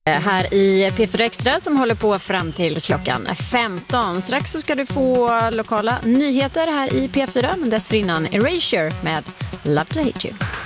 Här i P4 Extra som håller på fram till klockan 15. Strax så ska du få lokala nyheter här i P4, men dessförinnan Erasure med Love to Hate You.